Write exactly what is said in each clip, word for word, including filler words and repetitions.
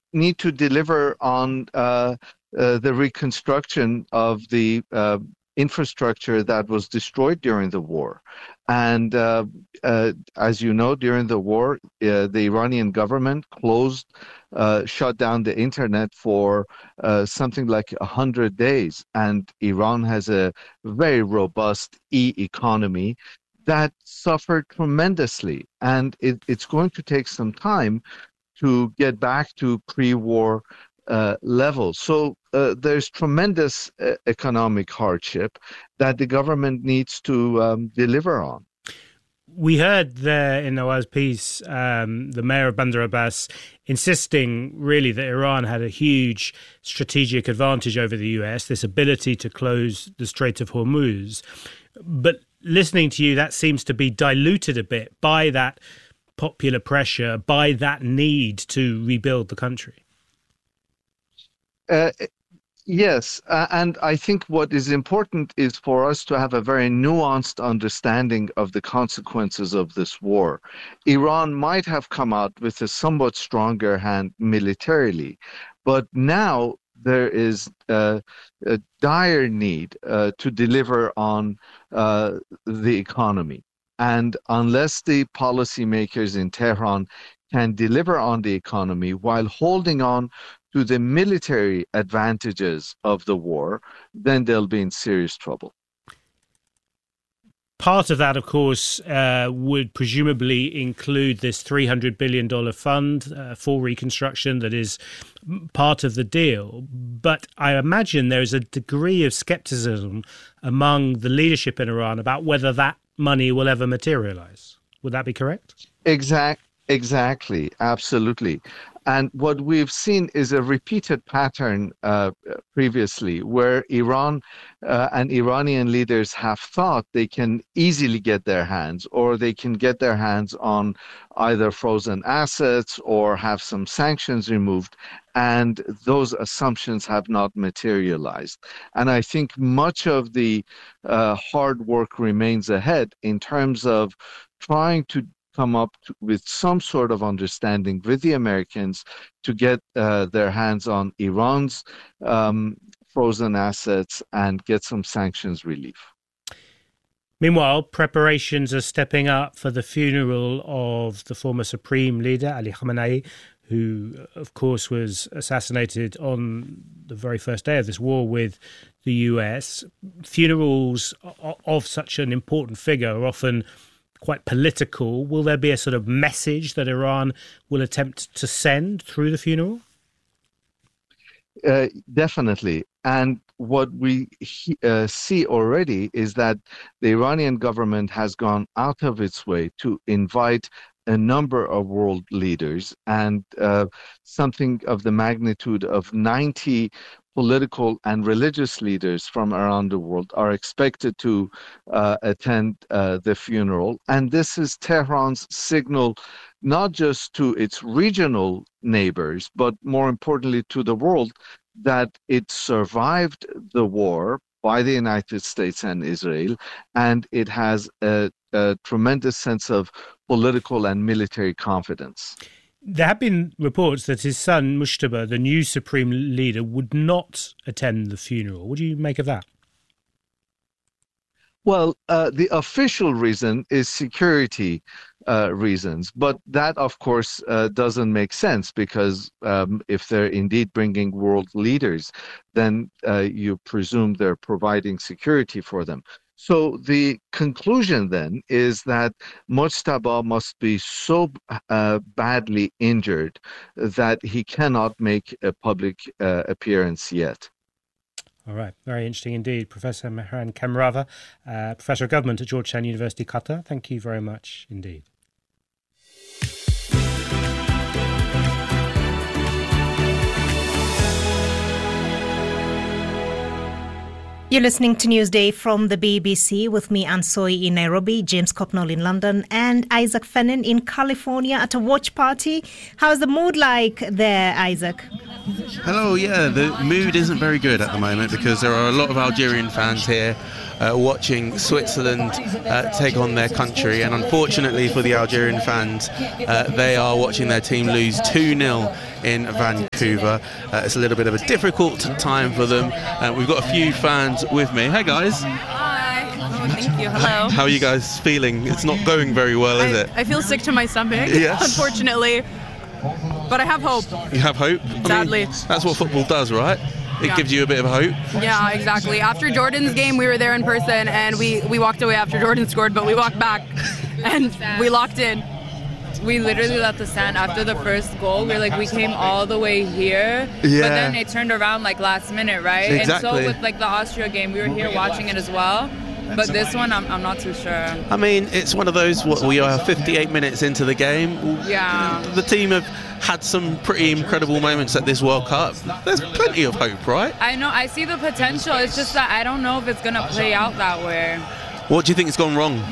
need to deliver on uh, uh, the reconstruction of the uh, infrastructure that was destroyed during the war. And uh, uh, as you know, during the war, uh, the Iranian government closed, uh, shut down the internet for uh, something like one hundred days. And Iran has a very robust e-economy that suffered tremendously. And it, it's going to take some time to get back to pre-war uh, levels. So uh, there's tremendous uh, economic hardship that the government needs to um, deliver on. We heard there in Nawaz's piece, um, the mayor of Bandar Abbas insisting really that Iran had a huge strategic advantage over the U S, this ability to close the Strait of Hormuz. But listening to you, that seems to be diluted a bit by that popular pressure, by that need to rebuild the country. Uh, yes, uh, and I think what is important is for us to have a very nuanced understanding of the consequences of this war. Iran might have come out with a somewhat stronger hand militarily, but now there is uh, a dire need uh, to deliver on uh, the economy. And unless the policymakers in Tehran can deliver on the economy while holding on to the military advantages of the war, then they'll be in serious trouble. Part of that, of course, uh, would presumably include this three hundred billion dollars fund uh, for reconstruction that is part of the deal. But I imagine there is a degree of skepticism among the leadership in Iran about whether that money will ever materialize. Would that be correct? Exact, exactly. Absolutely. And what we've seen is a repeated pattern uh, previously where Iran uh, and Iranian leaders have thought they can easily get their hands or they can get their hands on either frozen assets or have some sanctions removed. And those assumptions have not materialized. And I think much of the uh, hard work remains ahead in terms of trying to come up to, with some sort of understanding with the Americans to get uh, their hands on Iran's um, frozen assets and get some sanctions relief. Meanwhile, preparations are stepping up for the funeral of the former Supreme Leader, Ali Khamenei, who, of course, was assassinated on the very first day of this war with the U S. Funerals of such an important figure are often quite political. Will there be a sort of message that Iran will attempt to send through the funeral? Uh, definitely. And what we uh, see already is that the Iranian government has gone out of its way to invite a number of world leaders, and uh, something of the magnitude of ninety political and religious leaders from around the world are expected to uh, attend uh, the funeral. And this is Tehran's signal not just to its regional neighbors, but more importantly to the world, that it survived the war by the United States and Israel, and it has a, a tremendous sense of political and military confidence. There have been reports that his son, Mujtaba, the new supreme leader, would not attend the funeral. What do you make of that? Well, uh, the official reason is security uh, reasons, but that, of course, uh, doesn't make sense because um, if they're indeed bringing world leaders, then uh, you presume they're providing security for them. So the conclusion then is that Mujtaba must be so uh, badly injured that he cannot make a public uh, appearance yet. All right. Very interesting indeed. Professor Mehran Kamarova, uh, Professor of Government at Georgetown University, Qatar. Thank you very much indeed. You're listening to Newsday from the B B C with me, Anne Soy, in Nairobi, James Copnall in London, and Isaac Fennin in California at a watch party. How's the mood like there, Isaac? Hello, yeah, the mood isn't very good at the moment because there are a lot of Algerian fans here uh, watching Switzerland uh, take on their country, and unfortunately for the Algerian fans, uh, they are watching their team lose two nil in Vancouver. Uh, it's a little bit of a difficult time for them. Uh, we've got a few fans with me. Hey guys. Hi. Oh, thank you. Hello. How are you guys feeling? It's not going very well, is I, it? I feel sick to my stomach, Yes. unfortunately. But I have hope. You have hope? I Sadly. mean, that's what football does, right? It Yeah. gives you a bit of hope. Yeah, exactly. After Jordan's game, we were there in person, and we, we walked away after Jordan scored, but we walked back, and we locked in. We literally left the stand after the first goal. We're like, we came all the way here, Yeah. but then it turned around like last minute, right? Exactly. And so with like the Austria game, we were here watching it as well. But this one, I'm, I'm not too sure. I mean, it's one of those, what, we are fifty-eight minutes into the game. Yeah. The team have had some pretty incredible moments at this World Cup. There's plenty of hope, right? I know, I see the potential. It's just that I don't know if it's going to play out that way. What do you think has gone wrong?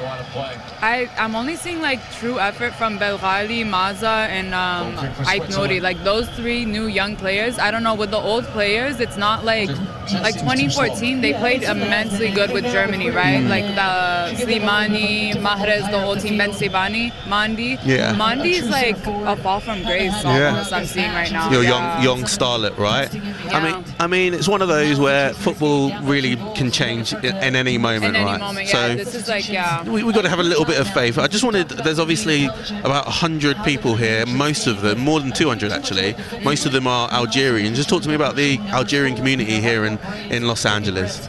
I, I'm only seeing like true effort from Belghali, Maza, and um, Ait Nouri. Like those three new young players. I don't know, with the old players, it's not like like twenty fourteen. They played immensely good with Germany, right? Like the Slimani, Mahrez, the whole team, Ben Sebani, Mandi. Yeah. Mandi is like a fall from grace almost. I'm seeing right now. You're a Yeah. young, young starlet, right? I Yeah. mean, I mean, it's one of those where football really can change in, in any moment, In any right? moment, yeah. So This is like, yeah. we we got to have a little bit of faith. I just wanted. There's obviously about one hundred people here. Most of them, more than two hundred actually. Most of them are Algerian. Just talk to me about the Algerian community here in in Los Angeles.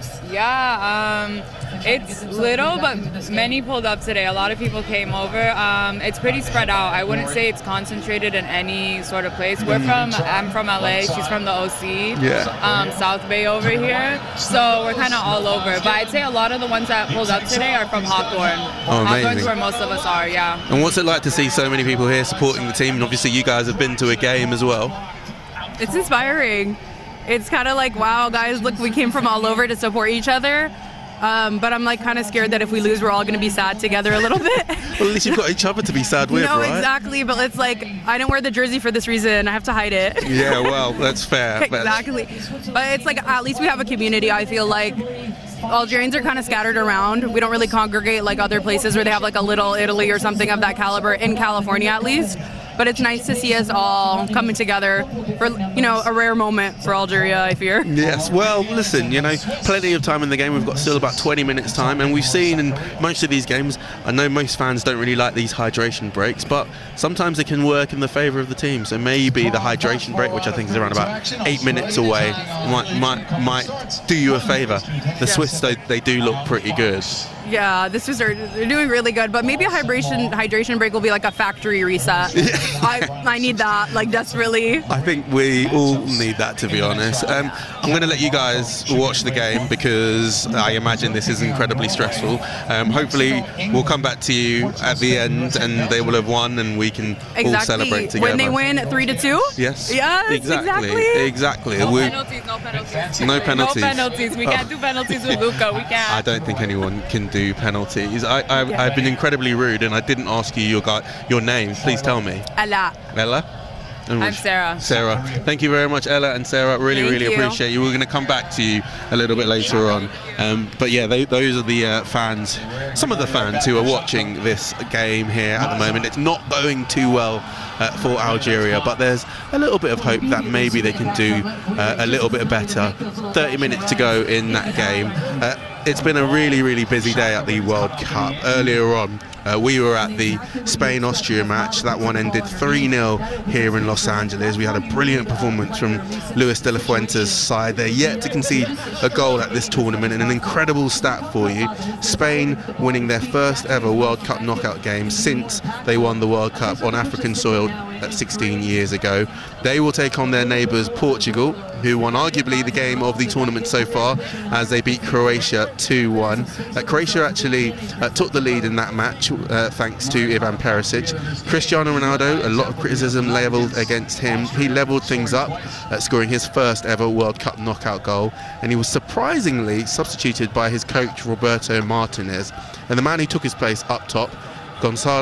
Yeah, um, it's little, but many pulled up today. A lot of people came over. Um, it's pretty spread out. I wouldn't say it's concentrated in any sort of place. We're from, I'm from L A. She's from the O C. Yeah. Um, South Bay over here. So we're kind of all over. But I'd say a lot of the ones that pulled up today are from Hawthorne. Oh, amazing. Hawthorne's where most of us are, yeah. And what's it like to see so many people here supporting the team? And obviously, you guys have been to a game as well. It's inspiring. It's kind of like, wow, guys, look, we came from all over to support each other. Um, but I'm like kind of scared that if we lose, we're all going to be sad together a little bit. Well, at least you've got each other to be sad with, no, right? exactly. But it's like, I didn't wear the jersey for this reason. I have to hide it. Yeah, well, that's fair. Exactly. But it's like, at least we have a community. I feel like Algerians are kind of scattered around. We don't really congregate like other places where they have like a little Italy or something of that caliber, in California at least. But it's nice to see us all coming together for, you know, a rare moment for Algeria, I fear. Yes, well, listen, you know, plenty of time in the game. We've got still about twenty minutes time, and we've seen in most of these games, I know most fans don't really like these hydration breaks, but sometimes they can work in the favour of the team. So maybe the hydration break, which I think is around about eight minutes away, might might, might do you a favour. The Swiss, they, they do look pretty good. Yeah, this was they're doing really good, but maybe a hydration hydration break will be like a factory reset. I I need that like desperately. I think we all need that, to be honest. Um, I'm going to let you guys watch the game because I imagine this is incredibly stressful. Um, hopefully, we'll come back to you at the end and they will have won and we can Exactly. all celebrate together. When they win three to two. Yes. Yes. Exactly. Exactly. No We- penalties, no penalties. No penalties. No penalties. We can't do penalties with Luca. We can't. I don't think anyone can do penalties. I, I, Yeah. I've been incredibly rude and I didn't ask you your guy, your name. Please tell me. Ella. Ella? And I'm which- Sarah. Sarah. Thank you very much, Ella and Sarah. Really, Thank really you. appreciate you. We're going to come back to you a little bit later on. Um, but yeah, they, those are the uh, fans, some of the fans who are watching this game here at the moment. It's not going too well uh, for Algeria, but there's a little bit of hope that maybe they can do uh, a little bit better. thirty minutes to go in that game. Uh, it's been a really, really busy day at the World Cup. Earlier on, Uh, we were at the Spain-Austria match. That one ended three nil here in Los Angeles. We had a brilliant performance from Luis de la Fuente's side. They're yet to concede a goal at this tournament, and an incredible stat for you. Spain winning their first ever World Cup knockout game since they won the World Cup on African soil at sixteen years ago. They will take on their neighbours Portugal, who won arguably the game of the tournament so far as they beat Croatia two one. Uh, Croatia actually uh, took the lead in that match uh, thanks to Ivan Perisic. Cristiano Ronaldo, a lot of criticism levelled against him. He levelled things up, uh, scoring his first ever World Cup knockout goal, and he was surprisingly substituted by his coach Roberto Martinez. And the man who took his place up top, Gonzalo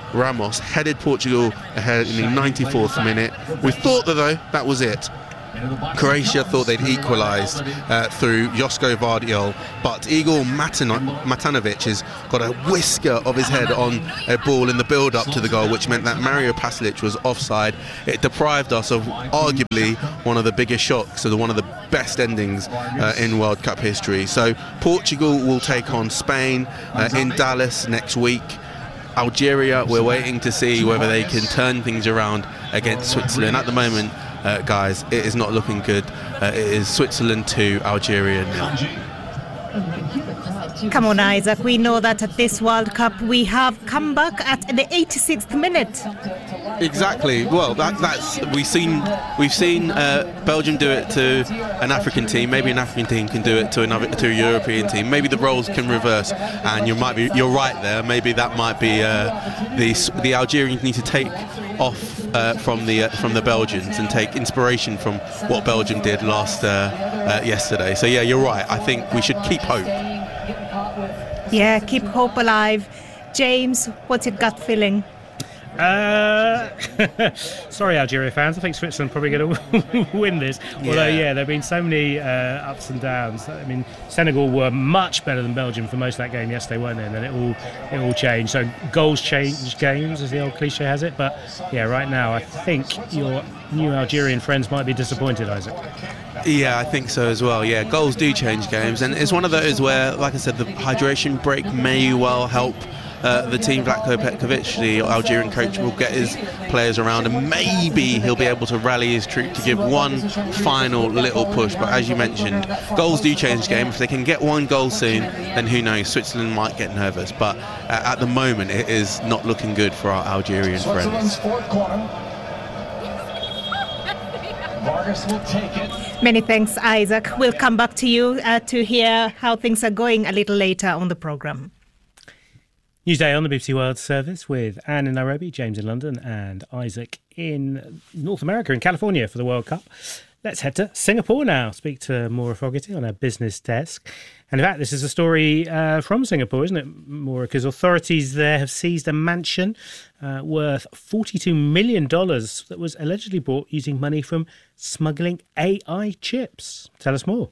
Ramos headed Portugal ahead in the ninety-fourth minute. We thought that, though, that was it. Croatia thought they'd equalised uh, through Josko Vardiol, but Igor Matano- Matanovic has got a whisker of his head on a ball in the build-up to the goal, which meant that Mario Pasalic was offside. It deprived us of arguably one of the biggest shocks, of one of the best endings uh, in World Cup history. So Portugal will take on Spain uh, in Dallas next week. Algeria, we're waiting to see whether they can turn things around against Switzerland. At the moment, Uh, guys, it is not looking good. Uh, it is Switzerland two, Algeria nil. Come on, Isaac. We know that at this World Cup we have come back at the eighty-sixth minute. Exactly. Well, that, that's we've seen we've seen uh, Belgium do it to an African team. Maybe an African team can do it to another to a European team. Maybe the roles can reverse. And you might be you're right there. Maybe that might be uh, the the Algerians need to take off uh, from the uh, from the Belgians and take inspiration from what Belgium did last uh, uh, yesterday. So yeah, you're right. I think we should keep hope. Yeah, keep hope alive. James, what's your gut feeling? Uh, sorry, Algeria fans. I think Switzerland probably going to win this. Although, yeah, yeah there have been so many uh, ups and downs. I mean, Senegal were much better than Belgium for most of that game yesterday, weren't they? And then it all it all changed. So goals change games, as the old cliche has it. But yeah, right now, I think your new Algerian friends might be disappointed, Isaac. Yeah, I think so as well. Yeah, goals do change games, and it's one of those where, like I said, the hydration break may well help uh, the team. Vlatko Petkovic, the Algerian coach, will get his players around, and maybe he'll be able to rally his troop to give one final little push. But as you mentioned, goals do change games. If they can get one goal soon, then who knows? Switzerland might get nervous, but uh, at the moment, it is not looking good for our Algerian friends. Will take it. Many thanks, Isaac. We'll come back to you uh, to hear how things are going a little later on the programme. Newsday on the B B C World Service with Anne in Nairobi, James in London and Isaac in North America, in California for the World Cup. Let's head to Singapore now, speak to Maura Fogarty on our business desk. And in fact, this is a story uh, from Singapore, isn't it, Maura? Because authorities there have seized a mansion uh, worth forty-two million dollars that was allegedly bought using money from smuggling A I chips. Tell us more.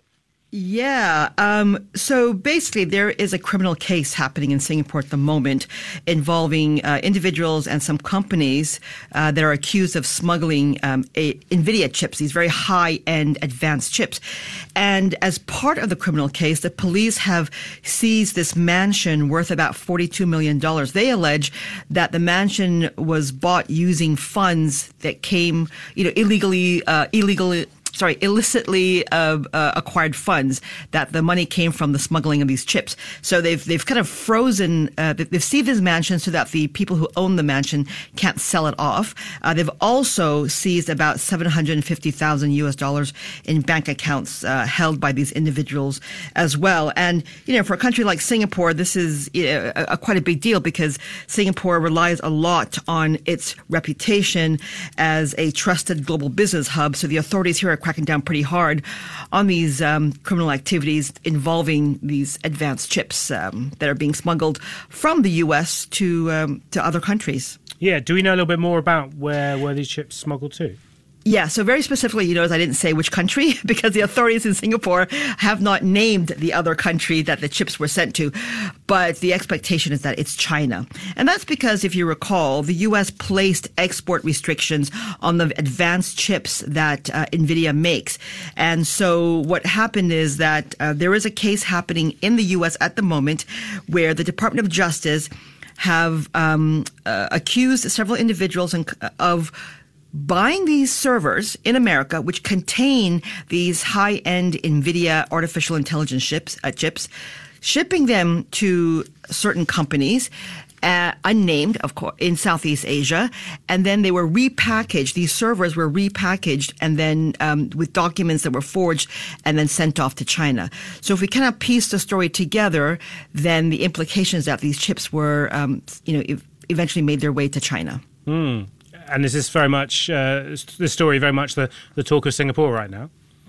Yeah. Um, so basically, there is a criminal case happening in Singapore at the moment involving uh, individuals and some companies uh, that are accused of smuggling um, a, NVIDIA chips, these very high-end advanced chips. And as part of the criminal case, the police have seized this mansion worth about forty-two million dollars. They allege that the mansion was bought using funds that came, you know, illegally, uh, illegally, sorry, illicitly uh, uh, acquired funds, that the money came from the smuggling of these chips. So they've they've kind of frozen, uh, they've seized this mansion so that the people who own the mansion can't sell it off. Uh, they've also seized about seven hundred fifty thousand U S dollars in bank accounts uh, held by these individuals as well. And, you know, for a country like Singapore, this is you know, a, a quite a big deal because Singapore relies a lot on its reputation as a trusted global business hub. So the authorities here are cracking down pretty hard on these um, criminal activities involving these advanced chips um, that are being smuggled from the U S to um, to other countries. Yeah, do we know a little bit more about where, where these chips smuggled to? Yeah, so very specifically, you notice I didn't say which country because the authorities in Singapore have not named the other country that the chips were sent to. But the expectation is that it's China. And that's because, if you recall, the U S placed export restrictions on the advanced chips that uh, NVIDIA makes. And so what happened is that uh, there is a case happening in the U S at the moment where the Department of Justice have um, uh, accused several individuals in, of buying these servers in America, which contain these high-end NVIDIA artificial intelligence chips, uh, chips, shipping them to certain companies, uh, unnamed, of course, in Southeast Asia, and then they were repackaged. These servers were repackaged and then um, with documents that were forged and then sent off to China. So if we kind of piece the story together, then the implications that these chips were, um, you know, ev- eventually made their way to China. Hmm. And is this very much, uh, the story very much the, the talk of Singapore right now?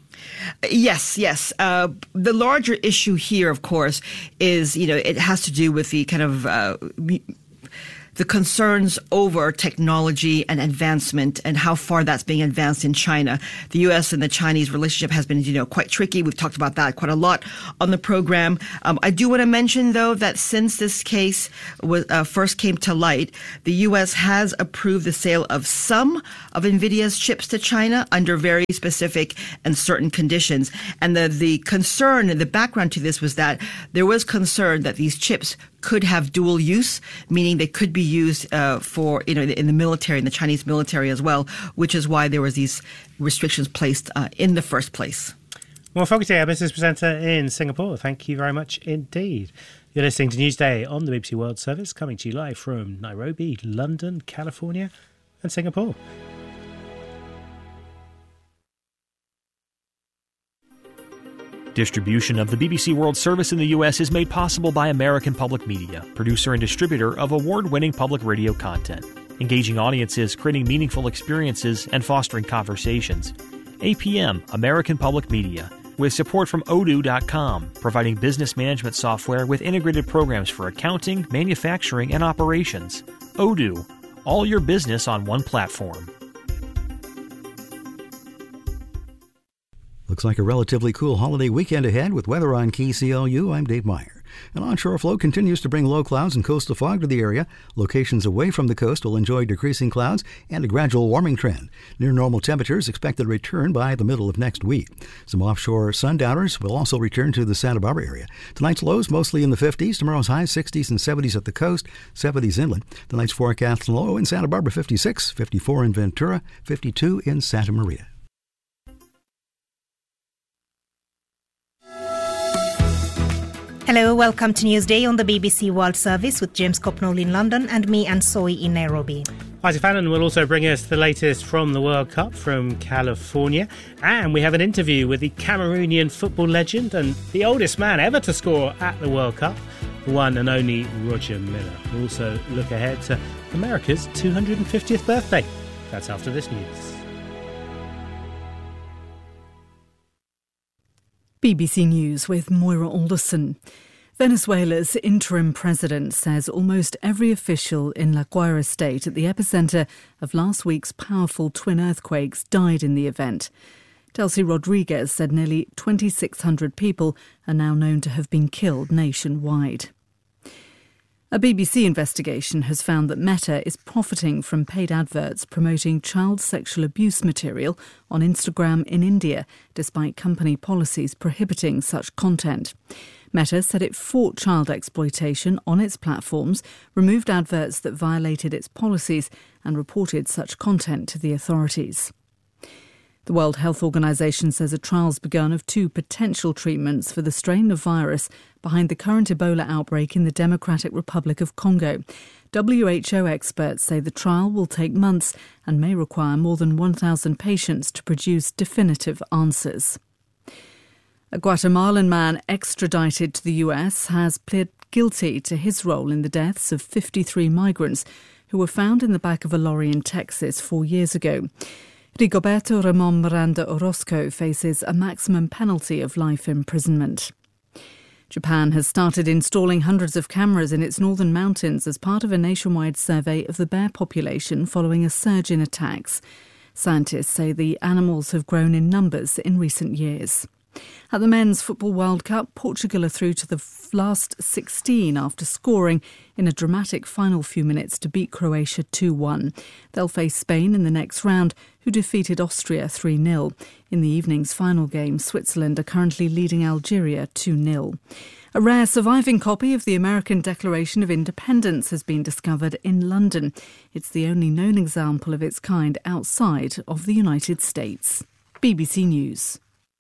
Yes, yes. Uh, the larger issue here, of course, is, you know, it has to do with the kind of uh, the concerns over technology and advancement and how far that's being advanced in China. The U S and the Chinese relationship has been, you know, quite tricky. We've talked about that quite a lot on the program. Um, I do want to mention, though, that since this case was uh, first came to light, the U S has approved the sale of some of NVIDIA's chips to China under very specific and certain conditions. And the, the concern and the background to this was that there was concern that these chips could have dual use, meaning they could be used uh, for, you know, in the military, in the Chinese military as well, which is why there was these restrictions placed uh, in the first place. Well, Fogarty, our business presenter in Singapore, thank you very much indeed. You're listening to Newsday on the B B C World Service, coming to you live from Nairobi, London, California and Singapore. Distribution of the B B C World Service in the U S is made possible by American Public Media, producer and distributor of award-winning public radio content, engaging audiences, creating meaningful experiences, and fostering conversations. A P M, American Public Media, with support from Odoo dot com, providing business management software with integrated programs for accounting, manufacturing, and operations. Odoo, all your business on one platform. Looks like a relatively cool holiday weekend ahead with weather on K C L U. I'm Dave Meyer. An onshore flow continues to bring low clouds and coastal fog to the area. Locations away from the coast will enjoy decreasing clouds and a gradual warming trend. Near normal temperatures expected to return by the middle of next week. Some offshore sundowners will also return to the Santa Barbara area. Tonight's lows mostly in the fifties. Tomorrow's highs sixties and seventies at the coast, seventies inland. Tonight's forecast low in Santa Barbara fifty-six, fifty-four in Ventura, fifty-two in Santa Maria. Hello, welcome to Newsday on the B B C World Service with James Copnall in London and me, Anne Soy, in Nairobi. Isaac Fallon will also bring us the latest from the World Cup from California. And we have an interview with the Cameroonian football legend and the oldest man ever to score at the World Cup, the one and only Roger Milla. We'll also look ahead to America's two hundred fiftieth birthday. That's after this news. B B C News with Moira Alderson. Venezuela's interim president says almost every official in La Guaira state at the epicentre of last week's powerful twin earthquakes died in the event. Delcy Rodriguez said nearly twenty-six hundred people are now known to have been killed nationwide. A B B C investigation has found that Meta is profiting from paid adverts promoting child sexual abuse material on Instagram in India, despite company policies prohibiting such content. Meta said it fought child exploitation on its platforms, removed adverts that violated its policies, and reported such content to the authorities. The World Health Organization says a trial's begun of two potential treatments for the strain of virus behind the current Ebola outbreak in the Democratic Republic of Congo. W H O experts say the trial will take months and may require more than one thousand patients to produce definitive answers. A Guatemalan man extradited to the U S has pled guilty to his role in the deaths of fifty-three migrants who were found in the back of a lorry in Texas four years ago. Rigoberto Ramon Miranda Orozco faces a maximum penalty of life imprisonment. Japan has started installing hundreds of cameras in its northern mountains as part of a nationwide survey of the bear population following a surge in attacks. Scientists say the animals have grown in numbers in recent years. At the Men's Football World Cup, Portugal are through to the last sixteen after scoring in a dramatic final few minutes to beat Croatia two one. They'll face Spain in the next round, who defeated Austria three nil. In the evening's final game, Switzerland are currently leading Algeria two nil. A rare surviving copy of the American Declaration of Independence has been discovered in London. It's the only known example of its kind outside of the United States. B B C News.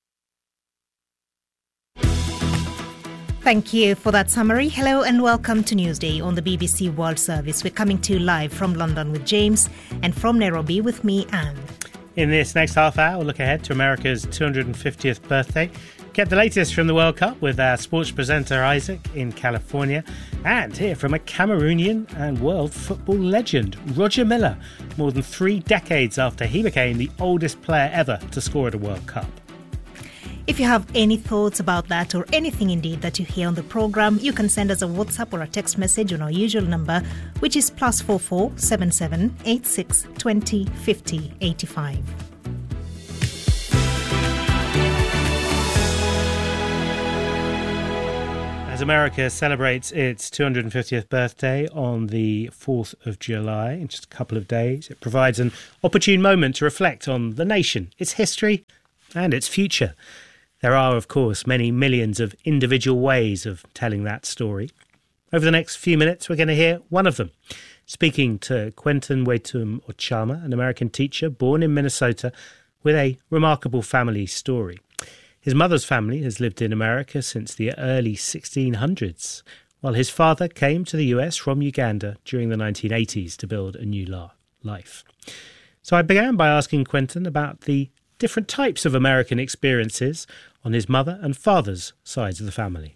Thank you for that summary. Hello and welcome to Newsday on the B B C World Service. We're coming to you live from London with James and from Nairobi with me, Anne. In this next half hour, we'll look ahead to America's two hundred fiftieth birthday, get the latest from the World Cup with our sports presenter Isaac in California, and hear from a Cameroonian and world football legend, Roger Milla, more than three decades after he became the oldest player ever to score at a World Cup. If you have any thoughts about that or anything indeed that you hear on the program, you can send us a WhatsApp or a text message on our usual number, which is plus four four seven seven eight six twenty fifty eighty-five. As America celebrates its two hundred fiftieth birthday on the fourth of July, in just a couple of days, it provides an opportune moment to reflect on the nation, its history and its future. There are, of course, many millions of individual ways of telling that story. Over the next few minutes, we're going to hear one of them. Speaking to Quentin Wetum Ochama, an American teacher born in Minnesota with a remarkable family story. His mother's family has lived in America since the early sixteen hundreds, while his father came to the U S from Uganda during the nineteen eighties to build a new life. So I began by asking Quentin about the different types of American experiences on his mother and father's sides of the family.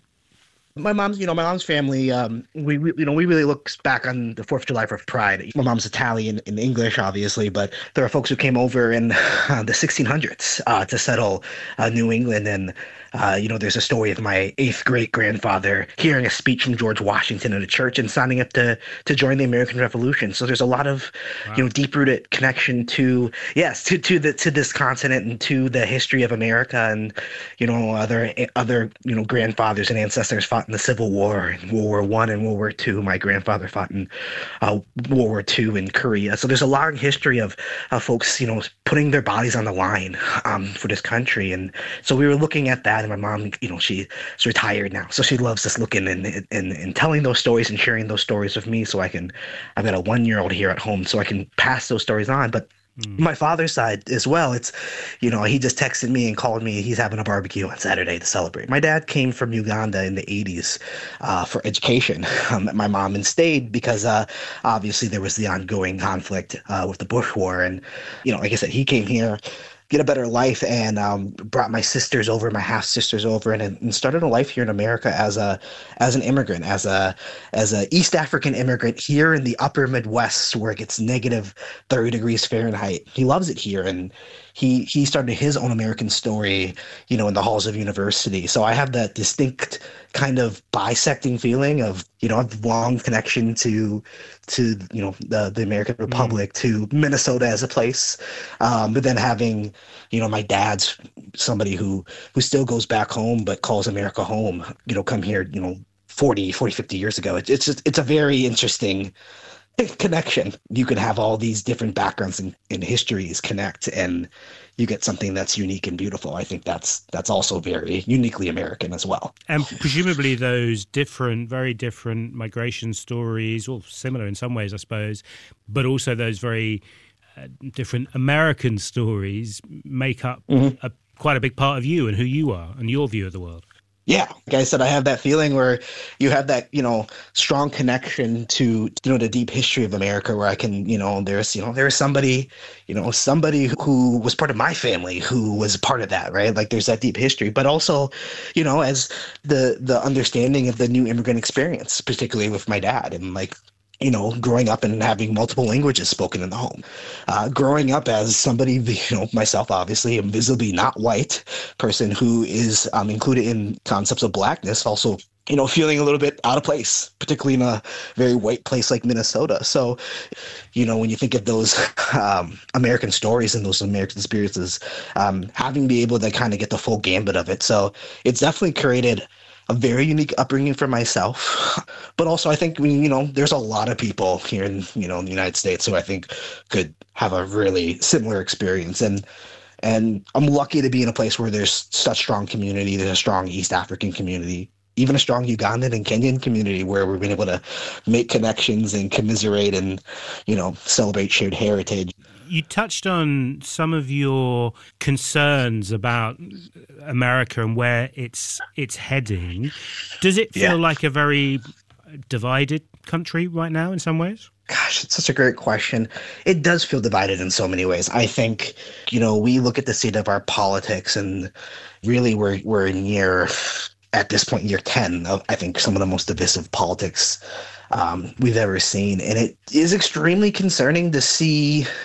My mom's, you know, my mom's family, um, we, we, you know, we really look back on the fourth of July for pride. My mom's Italian and English, obviously, but there are folks who came over in uh, the sixteen hundreds uh, to settle uh, New England. And, uh, you know, there's a story of my eighth great grandfather hearing a speech from George Washington at a church and signing up to to join the American Revolution. So there's a lot of, wow. you know, deep rooted connection to, yes, to, to the to this continent and to the history of America. And, you know, other other, you know, grandfathers and ancestors fought in the Civil War and World War One and World War Two. My grandfather fought in uh, World War Two in Korea. So there's a long history of uh, folks, you know, putting their bodies on the line um, for this country. And so we were looking at that, and my mom, you know, she's retired now, so she loves just looking and, and and telling those stories and sharing those stories with me. So I can, I've got a one-year-old here at home, so I can pass those stories on. But my father's side as well, it's, you know, he just texted me and called me. He's having a barbecue on Saturday to celebrate. My dad came from Uganda in the eighties uh, for education. Um, my mom and stayed because uh, obviously there was the ongoing conflict uh, with the Bush War. And, you know, like I said, he came here, get a better life, and um, brought my sisters over, my half sisters over, and, and started a life here in America as a as an immigrant, as a as a East African immigrant here in the upper Midwest, where it gets negative thirty degrees Fahrenheit. He loves it here, and he he started his own American story, you know, in the halls of university. So I have that distinct kind of bisecting feeling of, you know, a long connection to to you know the the American Republic, mm-hmm. to Minnesota as a place, um, but then having, you know, my dad's somebody who who still goes back home but calls America home, you know, come here, you know, forty, fifty years ago. It, it's just, it's a very interesting connection. You can have all these different backgrounds and, and histories connect, and you get something that's unique and beautiful. I think that's that's also very uniquely American as well. And presumably those different, very different migration stories, or similar in some ways, I suppose, but also those very uh, different American stories make up mm-hmm. a, quite a big part of you and who you are and your view of the world. Yeah, like I said, I have that feeling where you have that, you know, strong connection to, you know, the deep history of America, where I can, you know, there's, you know, there's somebody, you know, somebody who was part of my family who was part of that, right? Like there's that deep history, but also, you know, as the the understanding of the new immigrant experience, particularly with my dad, and like, you know, growing up and having multiple languages spoken in the home, uh, growing up as somebody, you know, myself, obviously, a visibly not white person who is um, included in concepts of blackness, also, you know, feeling a little bit out of place, particularly in a very white place like Minnesota. So, you know, when you think of those um, American stories and those American experiences, um, having be able to kind of get the full gambit of it. So it's definitely created a very unique upbringing for myself, but also I think we, you know, there's a lot of people here in, you know, in the United States who I think could have a really similar experience. And, and I'm lucky to be in a place where there's such strong community. There's a strong East African community, even a strong Ugandan and Kenyan community, where we've been able to make connections and commiserate and, you know, celebrate shared heritage. You touched on some of your concerns about America and where it's it's heading. Does it feel yeah. like a very divided country right now in some ways? Gosh, it's such a great question. It does feel divided in so many ways. I think, you know, we look at the state of our politics, and really we're we're in year, at this point, year ten of, I think, some of the most divisive politics um, we've ever seen. And it is extremely concerning to see,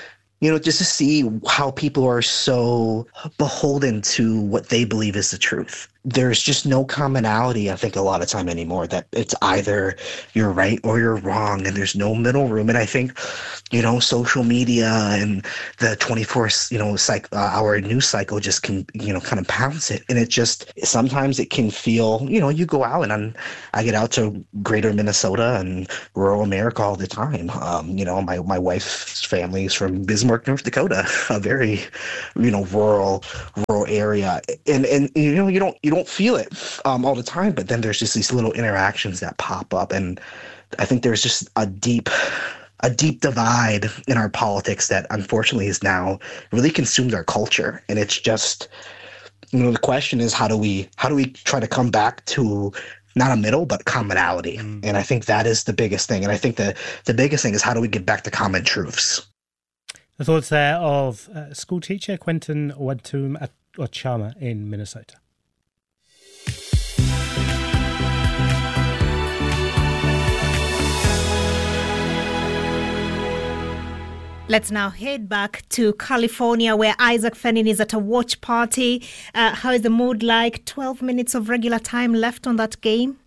you know, just to see how people are so beholden to what they believe is the truth. There's just no commonality, I think, a lot of time anymore, that it's either you're right or you're wrong, and there's no middle room. And I think, you know, social media and the twenty-four, you know, cycle, uh, hour news cycle just can, you know, kind of pounce it. And it just, sometimes it can feel, you know, you go out, and I'm, I get out to greater Minnesota and rural America all the time. Um, you know, my, my wife's family is from Bismarck, North Dakota, a very, you know, rural, rural area. And, and, you know, you don't, you don't don't feel it um, all the time, but then there's just these little interactions that pop up, and I think there's just a deep a deep divide in our politics that unfortunately is now really consumed our culture. And it's just, you know, the question is, how do we how do we try to come back to not a middle but commonality? Mm. And I think that is the biggest thing. And I think the the biggest thing is, how do we get back to common truths? The thoughts there of uh, school teacher Quentin Watum Ochama in Minnesota. Let's now head back to California, where Isaac Fennin is at a watch party. Uh, how is the mood like? twelve minutes of regular time left on that game.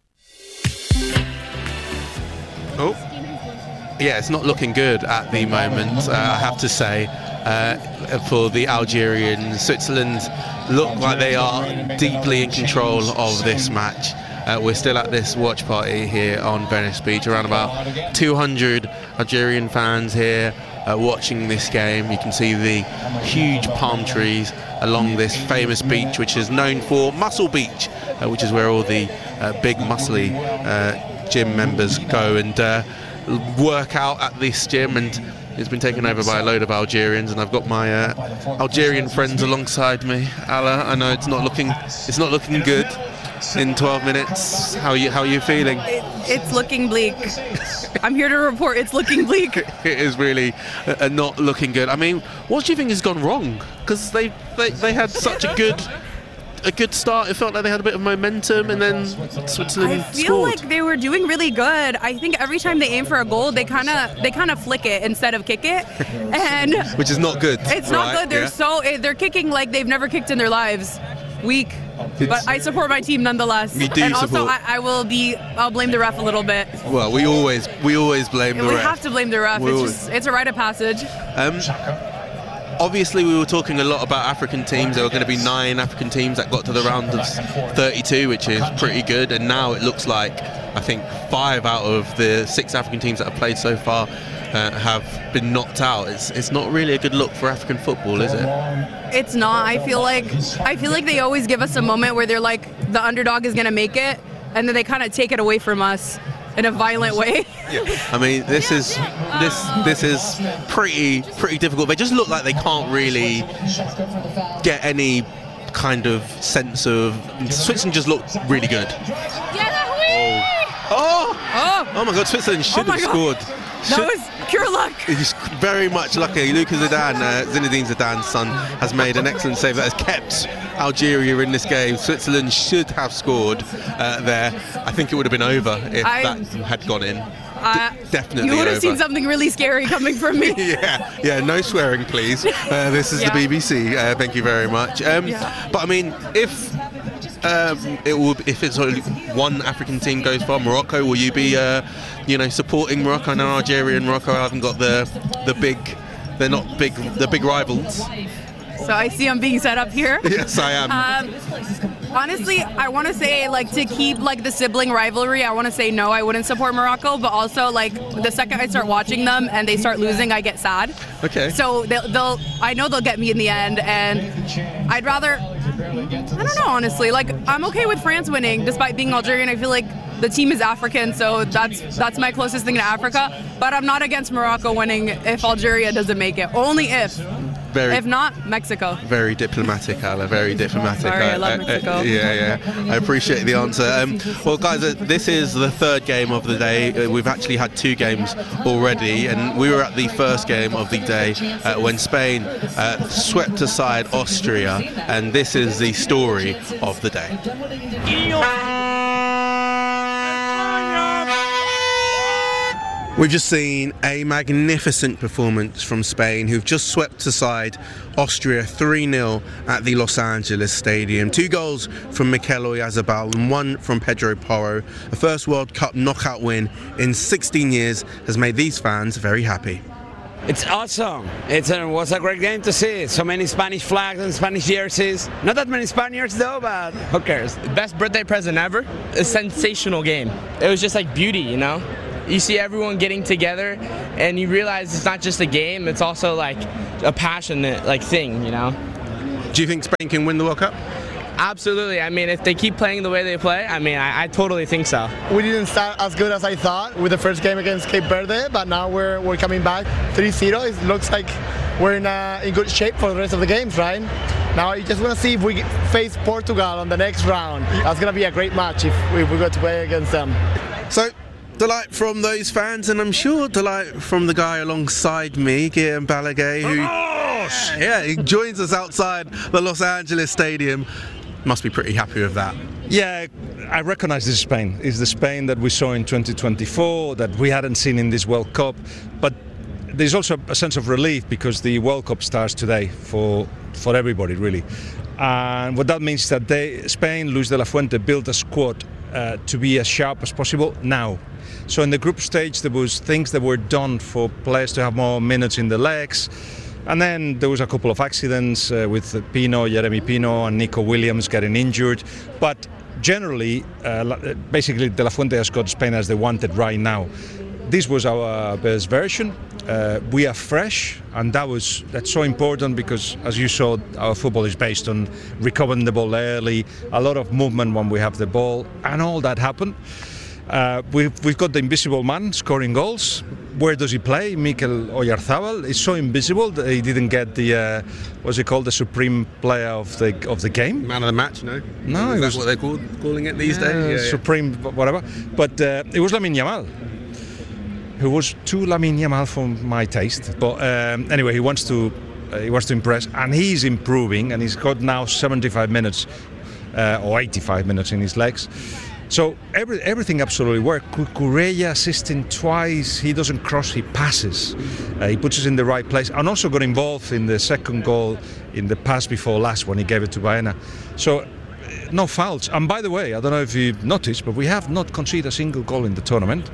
Oh, yeah, it's not looking good at the moment, uh, I have to say, uh, for the Algerians. Switzerland look like they are deeply in control of this match. Uh, we're still at this watch party here on Venice Beach. Around about two hundred Algerian fans here uh, watching this game. You can see the huge palm trees along this famous beach, which is known for Muscle Beach, uh, which is where all the uh, big muscly uh, gym members go and uh, work out at this gym. And it's been taken over by a load of Algerians, and I've got my uh, Algerian friends alongside me. Ala, I know it's not looking it's not looking good in twelve minutes. How are you, how are you feeling? It, it's looking bleak. I'm here to report it's looking bleak. It is really uh, not looking good. I mean, what do you think has gone wrong? Because they, they they had such a good a good start. It felt like they had a bit of momentum, and then Switzerland I feel scored. like they were doing really good. I think every time they aim for a goal, they kind of they kind of flick it instead of kick it, and which is not good. It's right? not good. They're yeah. so they're kicking like they've never kicked in their lives. Weak. It's, but I support my team nonetheless. You do and also, support. I, I will be. I'll blame the ref a little bit. Well, we always we always blame the we ref. We have to blame the ref. We it's always... just it's a rite of passage. Um, obviously, we were talking a lot about African teams. There were going to be nine African teams that got to the round of thirty-two, which is pretty good. And now it looks like I think five out of the six African teams that have played so far uh, have been knocked out. It's it's not really a good look for African football, is it? It's not. I feel like I feel like they always give us a moment where they're like the underdog is going to make it, and then they kind of take it away from us in a violent way. Yeah. I mean, this is this this is pretty pretty difficult. They just look like they can't really get any kind of sense of. Switzerland just looked really good. Oh, oh, oh, oh my God! Switzerland should oh have God. scored. That should, was pure luck. He's very much lucky. Lucas Zidane, uh, Zinedine Zidane's son, has made an excellent save that has kept Algeria in this game. Switzerland should have scored uh, there. I think it would have been over if I, that had gone in. Uh, D- definitely You would have over. seen something really scary coming from me. yeah, yeah. No swearing, please. Uh, this is yeah. the B B C. Uh, thank you very much. Um, yeah. But I mean, if um, it will, if it's only one African team goes far, Morocco, will you be, uh, you know, supporting Morocco? I know Algeria and Morocco haven't got the the big, they're not big, the big rivals. So I see I'm being set up here. Yes, I am. Um, honestly, I want to say, like, to keep, like, the sibling rivalry, I want to say no, I wouldn't support Morocco. But also, like, the second I start watching them and they start losing, I get sad. Okay. So they'll, they'll I know they'll get me in the end. And I'd rather, I don't know, honestly. Like, I'm okay with France winning, despite being Algerian. I feel like the team is African, so that's that's my closest thing to Africa. But I'm not against Morocco winning if Algeria doesn't make it. Only if. Very, if not, Mexico. Very diplomatic, Ala. Very diplomatic. Sorry, I, I love I, Mexico. I, yeah, yeah. I appreciate the answer. Um, well, guys, uh, this is the third game of the day. Uh, we've actually had two games already, and we were at the first game of the day uh, when Spain uh, swept aside Austria, and this is the story of the day. We've just seen a magnificent performance from Spain, who've just swept aside Austria three nil at the Los Angeles Stadium. Two goals from Mikel Oyarzabal and one from Pedro Porro. A first World Cup knockout win in sixteen years has made these fans very happy. It's awesome. It's a, it was a great game to see. So many Spanish flags and Spanish jerseys. Not that many Spaniards though, but who cares? Best birthday present ever. A sensational game. It was just like beauty, you know? You see everyone getting together and you realize it's not just a game, it's also like a passionate like thing, you know? Do you think Spain can win the World Cup? Absolutely. I mean, if they keep playing the way they play, I mean, I, I totally think so. We didn't start as good as I thought with the first game against Cape Verde, but now we're we're coming back three zero. It looks like we're in uh, in good shape for the rest of the games, right? Now I just want to see if we face Portugal on the next round. That's going to be a great match if we, if we go to play against them. So, delight from those fans, and I'm sure delight from the guy alongside me, Guillaume Balaguer, who yeah, yeah, he joins us outside the Los Angeles Stadium. Must be pretty happy with that. Yeah, I recognise this Spain. It's the Spain that we saw in twenty twenty-four, that we hadn't seen in this World Cup. But there's also a sense of relief because the World Cup starts today for for everybody, really. And what that means is that they, Spain, Luis de la Fuente, built a squad uh, to be as sharp as possible now. So in the group stage, there was things that were done for players to have more minutes in the legs. And then there was a couple of accidents uh, with Pino, Jeremy Pino and Nico Williams getting injured. But generally, uh, basically, De La Fuente has got Spain as they wanted right now. This was our best version. Uh, we are fresh, and that was that's so important because, as you saw, our football is based on recovering the ball early, a lot of movement when we have the ball, and all that happened. Uh, we've, we've got the invisible man scoring goals. Where does he play? Mikel Oyarzabal is so invisible that he didn't get the uh, what's it called, the supreme player of the of the game, man of the match. No, no, is that was, what they're called, calling it these yeah, days? Yeah, supreme, yeah. whatever. But uh, it was Lamine Yamal, who was too Lamine Yamal for my taste. But um, anyway, he wants to uh, he wants to impress, and he's improving, and he's got now seventy-five minutes uh, or eighty-five minutes in his legs. So every, everything absolutely worked. Cucurella assisting twice. He doesn't cross, he passes. Uh, he puts us in the right place. And also got involved in the second goal in the pass before last when he gave it to Baena. So no fouls. And by the way, I don't know if you've noticed, but we have not conceded a single goal in the tournament.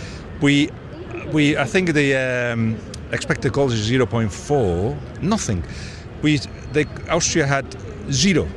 We, we I think the um, expected goals is zero point four. Nothing. We, they, Austria had zero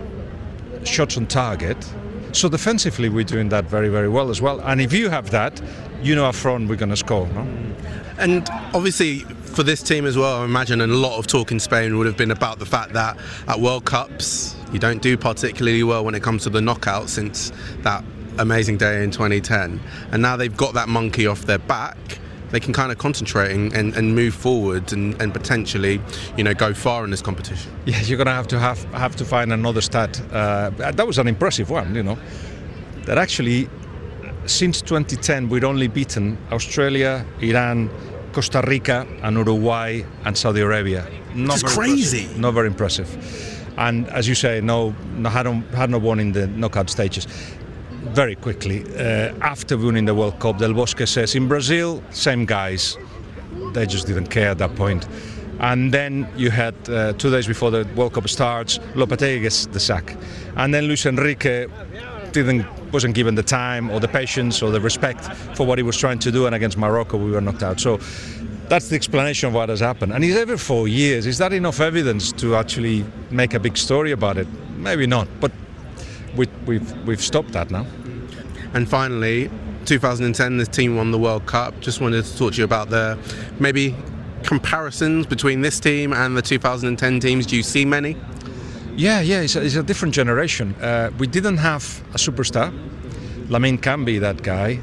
shots on target. So defensively, we're doing that very, very well as well. And if you have that, you know up front we're going to score, no? And obviously, for this team as well, I imagine a lot of talk in Spain would have been about the fact that at World Cups, you don't do particularly well when it comes to the knockout since that amazing day in twenty ten. And now they've got that monkey off their back. They can kind of concentrate and, and, and move forward and, and potentially, you know, go far in this competition. Yeah, you're going to have to have have to find another stat. Uh, that was an impressive one, you know. That actually, since twenty ten, we'd only beaten Australia, Iran, Costa Rica, and Uruguay and Saudi Arabia. It's crazy. Impressive. Not very impressive. And as you say, no, no hadn't had no won in the knockout stages. Very quickly, uh, after winning the World Cup, Del Bosque says, in Brazil, same guys. They just didn't care at that point. And then you had, uh, two days before the World Cup starts, Lopetegui gets the sack. And then Luis Enrique didn't, wasn't given the time or the patience or the respect for what he was trying to do, and against Morocco we were knocked out. So that's the explanation of what has happened. And he's every four years. Is that enough evidence to actually make a big story about it? Maybe not, but we, we've, we've stopped that now. And finally, two thousand ten, this team won the World Cup. Just wanted to talk to you about the maybe comparisons between this team and the two thousand ten teams. Do you see many? Yeah, yeah, it's a, it's a different generation. Uh, we didn't have a superstar. Lamine can be that guy.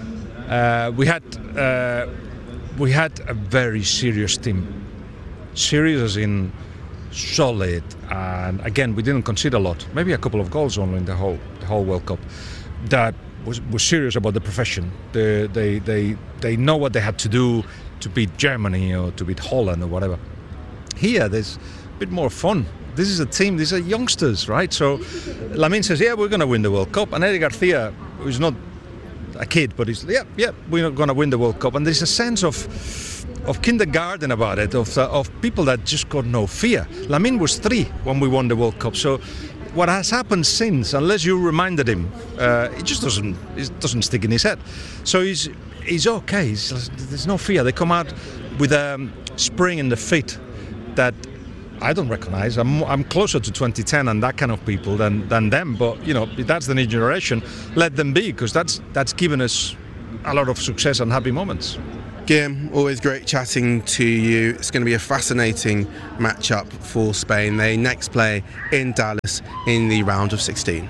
Uh, we had uh, we had a very serious team. Serious as in solid. And again, we didn't concede a lot. Maybe a couple of goals only in the whole the whole World Cup. That was, was serious about the profession. They, they, they, they know what they had to do to beat Germany or to beat Holland or whatever. Here, there's a bit more fun. This is a team, these are youngsters, right? So Lamine says, yeah, we're going to win the World Cup. And Eddie Garcia, who's not a kid, but he's, yeah, yeah, we're not going to win the World Cup. And there's a sense of of kindergarten about it, of uh, of people that just got no fear. Lamine was three when we won the World Cup, so what has happened since, unless you reminded him, uh, it just doesn't it doesn't stick in his head. So he's he's okay. He's, there's no fear. They come out with a um, spring in the feet that I don't recognise. I'm I'm closer to twenty ten and that kind of people than than them. But you know, that's the new generation. Let them be, because that's that's given us a lot of success and happy moments. Guillem, always great chatting to you. It's going to be a fascinating matchup for Spain. They next play in Dallas in the round of sixteen.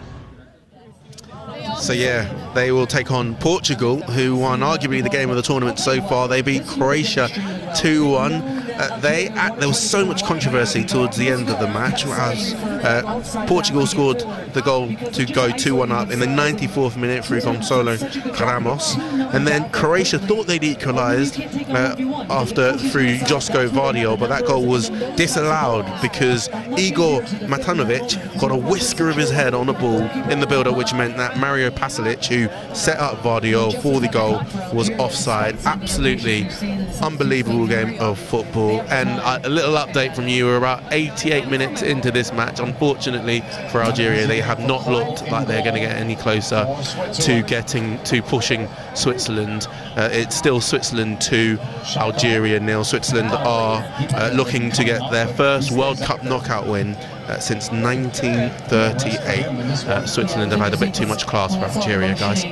So yeah, they will take on Portugal, who won arguably the game of the tournament so far. They beat Croatia two one. Uh, they uh, there was so much controversy towards the end of the match as uh, Portugal scored the goal to go two one up in the ninety-fourth minute through Gonçalo Ramos, and then Croatia thought they'd equalised uh, after through Josko Vardiol, but that goal was disallowed because Igor Matanovic got a whisker of his head on the ball in the build-up, which meant that Mario Pasalic, who set up Vardiol for the goal, was offside. Absolutely unbelievable game of football. And a little update from you, we're about eighty-eight minutes into this match. Unfortunately for Algeria, they have not looked like they're going to get any closer to getting to pushing Switzerland. Uh, it's still Switzerland two, Algeria nil. Switzerland are uh, looking to get their first World Cup knockout win uh, since nineteen thirty-eight. Uh, Switzerland have had a bit too much class for Algeria, guys.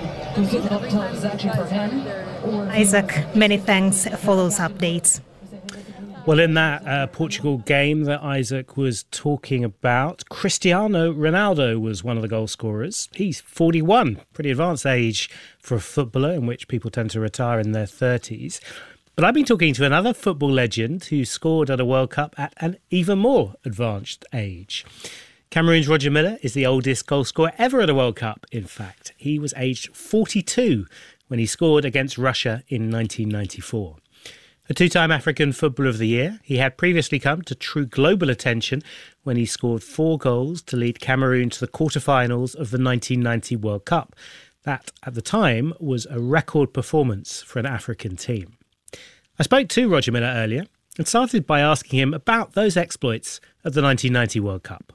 Isaac, many thanks for those updates. Well, in that uh, Portugal game that Isaac was talking about, Cristiano Ronaldo was one of the goal scorers. He's forty-one, pretty advanced age for a footballer, in which people tend to retire in their thirties. But I've been talking to another football legend who scored at a World Cup at an even more advanced age. Cameroon's Roger Milla is the oldest goal scorer ever at a World Cup, in fact. He was aged forty-two when he scored against Russia in nineteen ninety-four. A two-time African Footballer of the Year, he had previously come to true global attention when he scored four goals to lead Cameroon to the quarterfinals of the nineteen ninety World Cup. That, at the time, was a record performance for an African team. I spoke to Roger Milla earlier and started by asking him about those exploits at the nineteen ninety World Cup.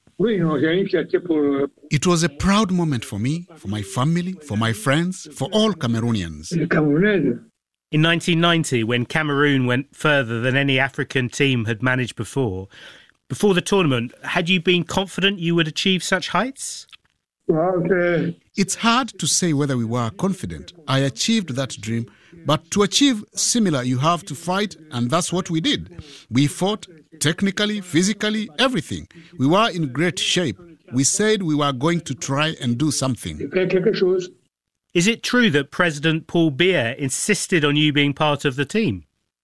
It was a proud moment for me, for my family, for my friends, for all Cameroonians. In nineteen ninety, when Cameroon went further than any African team had managed before, before the tournament, had you been confident you would achieve such heights? It's hard to say whether we were confident. I achieved that dream, but to achieve similar, you have to fight, and that's what we did. We fought technically, physically, everything. We were in great shape. We said we were going to try and do something. Is it true that President Paul Biya insisted on you being part of the team?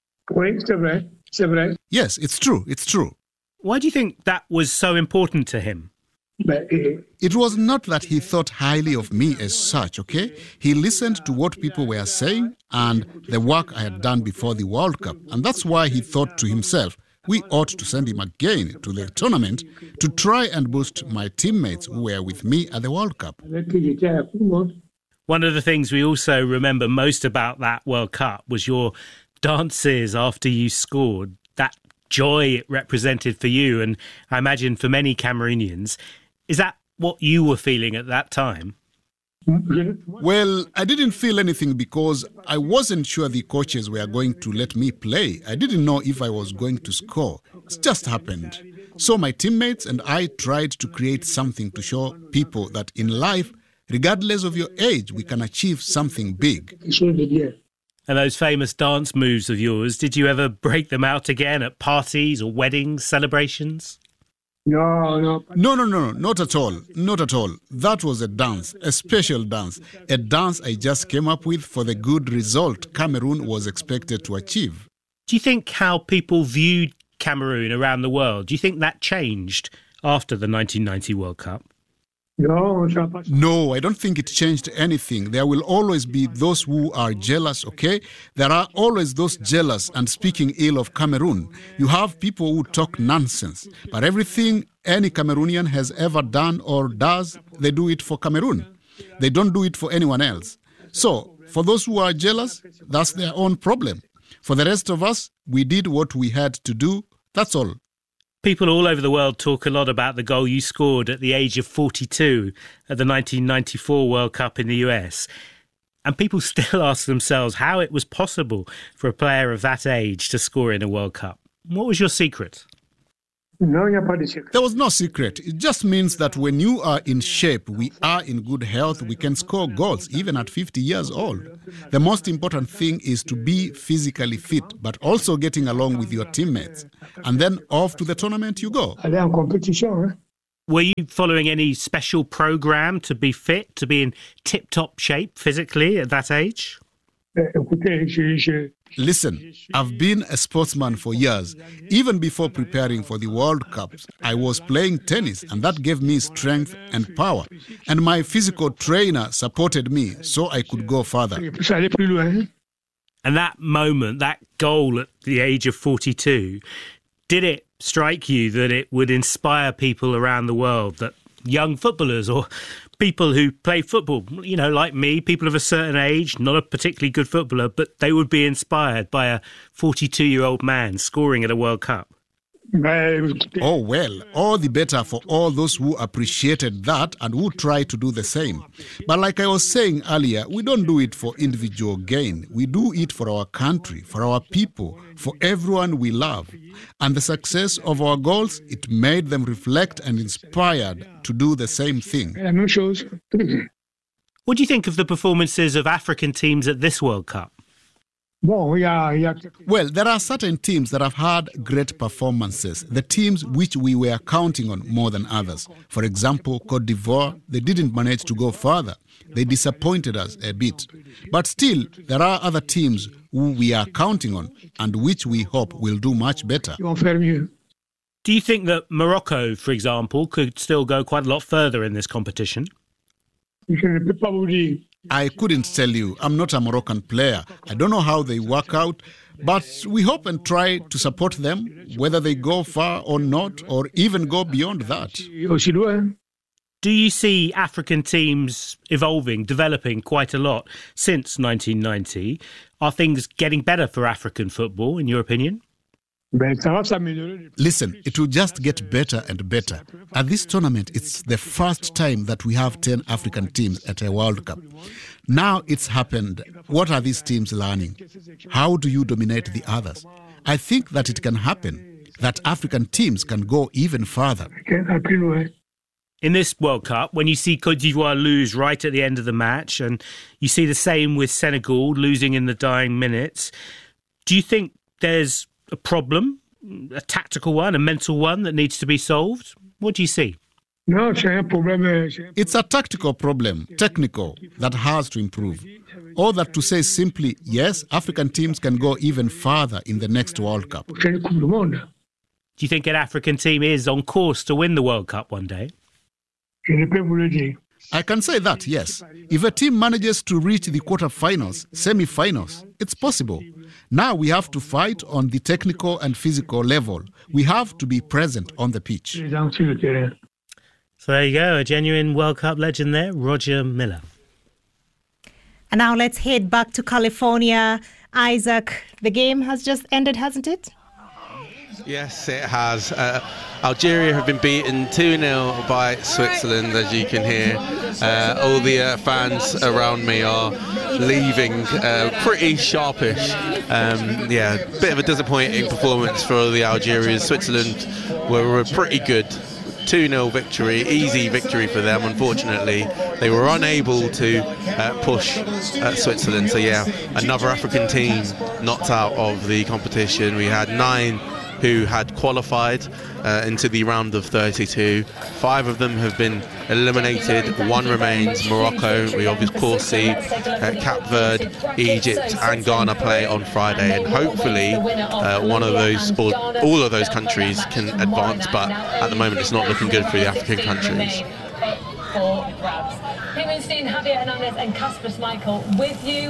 Yes, it's true, it's true. Why do you think that was so important to him? It was not that he thought highly of me as such, okay? He listened to what people were saying and the work I had done before the World Cup. And that's why he thought to himself, we ought to send him again to the tournament to try and boost my teammates who were with me at the World Cup. One of the things we also remember most about that World Cup was your dances after you scored, that joy it represented for you and I imagine for many Cameroonians. Is that what you were feeling at that time? Well, I didn't feel anything because I wasn't sure the coaches were going to let me play. I didn't know if I was going to score. It just happened. So my teammates and I tried to create something to show people that in life, regardless of your age, we can achieve something big. And those famous dance moves of yours, did you ever break them out again at parties or weddings, celebrations? No, no. No, no, no, not at all. Not at all. That was a dance, a special dance, a dance I just came up with for the good result Cameroon was expected to achieve. Do you think how people viewed Cameroon around the world, do you think that changed after the nineteen ninety World Cup? No, no, I don't think it changed anything. There will always be those who are jealous, okay? There are always those jealous and speaking ill of Cameroon. You have people who talk nonsense. But everything any Cameroonian has ever done or does, they do it for Cameroon. They don't do it for anyone else. So, for those who are jealous, that's their own problem. For the rest of us, we did what we had to do. That's all. People all over the world talk a lot about the goal you scored at the age of forty-two at the nineteen ninety-four World Cup in the U S. And people still ask themselves how it was possible for a player of that age to score in a World Cup. What was your secret? There was no secret. It just means that when you are in shape, we are in good health, we can score goals even at fifty years old. The most important thing is to be physically fit, but also getting along with your teammates. And then off to the tournament you go. Were you following any special program to be fit, to be in tip-top shape physically at that age? Listen, I've been a sportsman for years. Even before preparing for the World Cups, I was playing tennis, and that gave me strength and power. And my physical trainer supported me so I could go further. And that moment, that goal at the age of forty-two, did it strike you that it would inspire people around the world, that young footballers or people who play football, you know, like me, people of a certain age, not a particularly good footballer, but they would be inspired by a forty-two-year-old man scoring at a World Cup? Oh, well, all the better for all those who appreciated that and who try to do the same. But like I was saying earlier, we don't do it for individual gain. We do it for our country, for our people, for everyone we love. And the success of our goals, it made them reflect and inspired to do the same thing. What do you think of the performances of African teams at this World Cup? Well, there are certain teams that have had great performances, the teams which we were counting on more than others. For example, Cote d'Ivoire, they didn't manage to go further. They disappointed us a bit. But still, there are other teams who we are counting on and which we hope will do much better. Do you think that Morocco, for example, could still go quite a lot further in this competition? I couldn't tell you. I'm not a Moroccan player. I don't know how they work out, but we hope and try to support them, whether they go far or not, or even go beyond that. Do you see African teams evolving, developing quite a lot since nineteen ninety? Are things getting better for African football, in your opinion? Listen, it will just get better and better. At this tournament, it's the first time that we have ten African teams at a World Cup. Now it's happened. What are these teams learning? How do you dominate the others? I think that it can happen, that African teams can go even further. In this World Cup, when you see Cote d'Ivoire lose right at the end of the match, and you see the same with Senegal losing in the dying minutes, do you think there's a problem, a tactical one, a mental one that needs to be solved? What do you see? It's a tactical problem, technical, that has to improve. Or that to say simply, yes, African teams can go even further in the next World Cup. Do you think an African team is on course to win the World Cup one day? I can say that, yes. If a team manages to reach the quarterfinals, semi-finals, it's possible. Now we have to fight on the technical and physical level. We have to be present on the pitch. So there you go, a genuine World Cup legend there, Roger Milla. And now let's head back to California. Isaac, the game has just ended, hasn't it? Yes, it has. Uh, Algeria have been beaten two nil by Switzerland, as you can hear. Uh, all the uh, fans around me are leaving uh, pretty sharpish. Um, yeah, bit of a disappointing performance for the Algerians. Switzerland were, were pretty good. two nil victory, easy victory for them. Unfortunately, they were unable to uh, push uh, Switzerland. So yeah, another African team knocked out of the competition. We had nine who had qualified uh, into the round of thirty-two. Five of them have been eliminated. One remains. Morocco, we of course see uh, Cape Verde, Egypt and Ghana play on Friday, and hopefully uh, one of those or all of those countries can advance, but at the moment it's not looking good for the African countries. Ping Winston, Javier Hernandez and Kasper Schmeichel with you.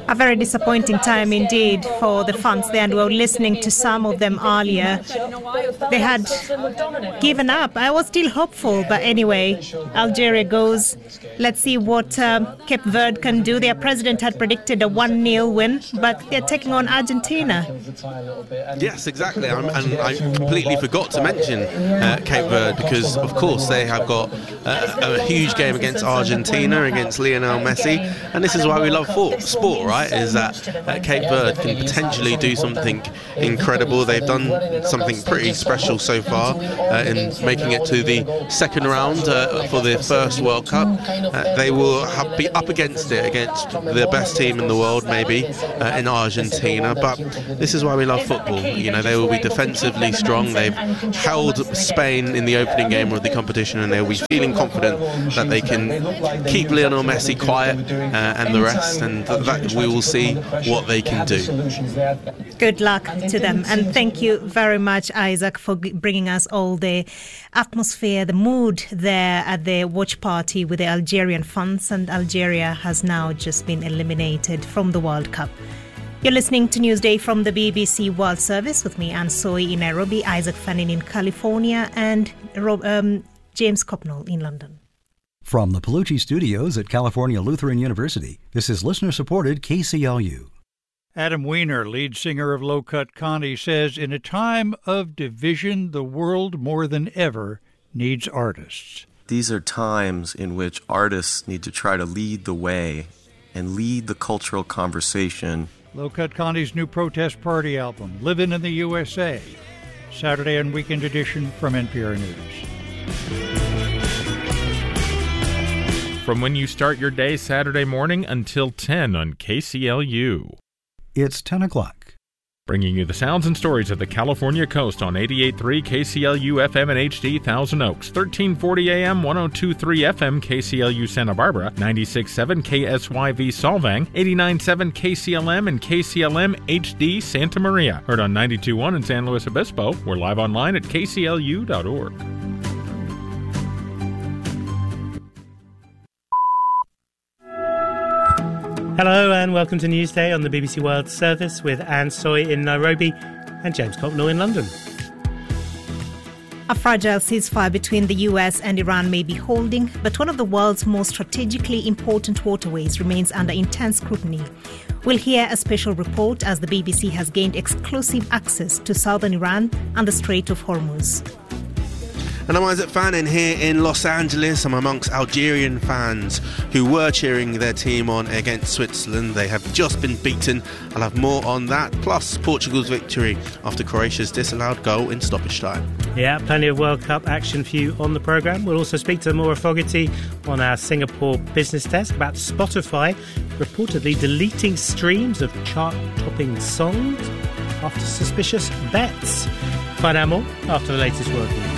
A very disappointing time indeed for the fans there, and we were listening to some of them earlier. They had given up. I was still hopeful, but anyway, Algeria goes. Let's see what um, Cape Verde can do. Their president had predicted a one nil win, but they're taking on Argentina. Yes, exactly. I'm, and I completely forgot to mention uh, Cape Verde because, of course, they have got uh, a huge game against Argentina, against Lionel Messi, and this is why we love sport, right? Is that uh, Cape Verde can potentially do something incredible. They've done something pretty special so far uh, in making it to the second round uh, for their first World Cup. Uh, they will have, be up against it, against the best team in the world, maybe, uh, in Argentina. But this is why we love football. You know, they will be defensively strong. They've held Spain in the opening game of the competition, and they'll be feeling confident that they can keep Lionel Messi quiet uh, and the rest, and that we will see what they can do. Good luck to them, and thank you very much, Isaac, for bringing us all the atmosphere, the mood there at the watch party with the Algerian fans, and Algeria has now just been eliminated from the World Cup. You're listening to Newsday from the B B C World Service with me, Anne Soy in Nairobi, Isaac Fannin in California, and Rob, um, James Copnall in London. From the Palucci Studios at California Lutheran University, this is listener-supported K C L U. Adam Weiner, lead singer of Low Cut Connie, says, in a time of division, the world more than ever needs artists. These are times in which artists need to try to lead the way and lead the cultural conversation. Low Cut Connie's new protest party album, Livin' in the U S A. Saturday and weekend edition from N P R News. From when you start your day Saturday morning until ten on K C L U. It's ten o'clock. Bringing you the sounds and stories of the California coast on eighty-eight point three K C L U F M and H D Thousand Oaks, thirteen forty A M, one oh two point three F M K C L U Santa Barbara, ninety-six point seven K S Y V Solvang, eighty-nine point seven K C L M and K C L M H D Santa Maria. Heard on ninety-two point one in San Luis Obispo. We're live online at K C L U dot org. Hello and welcome to Newsday on the B B C World Service with Anne Soy in Nairobi and James Copnall in London. A fragile ceasefire between the U S and Iran may be holding, but one of the world's most strategically important waterways remains under intense scrutiny. We'll hear a special report as the B B C has gained exclusive access to southern Iran and the Strait of Hormuz. And I'm Isaac Fannin here in Los Angeles. I'm amongst Algerian fans who were cheering their team on against Switzerland. They have just been beaten. I'll have more on that, plus Portugal's victory after Croatia's disallowed goal in stoppage time. Yeah, plenty of World Cup action for you on the programme. We'll also speak to Maura Fogarty on our Singapore business desk about Spotify reportedly deleting streams of chart-topping songs after suspicious bets. Find out more after the latest world news.